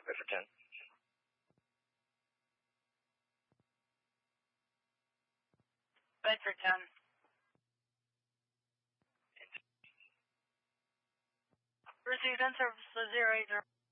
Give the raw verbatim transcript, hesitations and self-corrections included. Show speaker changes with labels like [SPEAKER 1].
[SPEAKER 1] Bedford ten.
[SPEAKER 2] Bedford ten. Received in service zero eight zero.